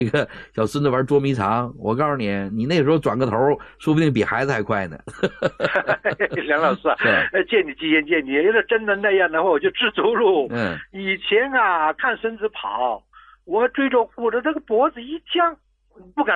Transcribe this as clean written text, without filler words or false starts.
这个小孙子玩捉迷藏，我告诉你，你那时候转个头，说不定比孩子还快呢。 梁老师啊， 是吧？ 借你吉言借你，要是真的那样的话，我就知足了。 嗯， 以前啊，看孙子跑，我追着虎的这个脖子一僵，不敢。